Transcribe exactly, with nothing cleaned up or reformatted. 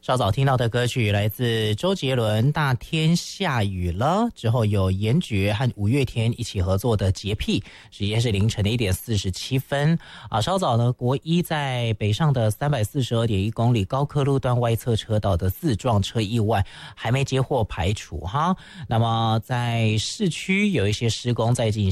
稍早听到的歌曲来自周杰伦《大天下雨了》，之后有严爵和五月天一起合作的《洁癖》，时间是凌晨的一点四十七分啊。稍早呢，国一在北上的三百四十二点一公里高科路段外侧车道的自撞车意外还没接获排除哈。那么在市区有一些施工在进行。